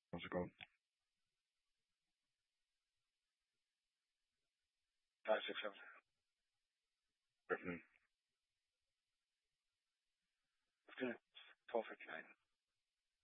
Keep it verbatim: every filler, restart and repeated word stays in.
How's it going? Five, six, seven. Good afternoon. Fifteen. Twelve fifty nine.